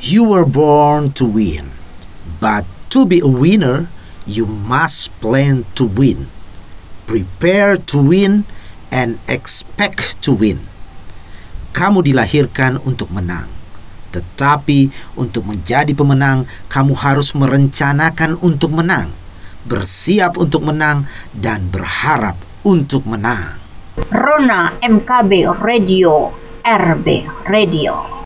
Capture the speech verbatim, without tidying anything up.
You were born to win, but to be a winner, you must plan to win. Prepare to win and expect to win. Kamu dilahirkan untuk menang, tetapi untuk menjadi pemenang, kamu harus merencanakan untuk menang, bersiap untuk menang, dan berharap untuk menang. Rona M K B Radio, R B Radio.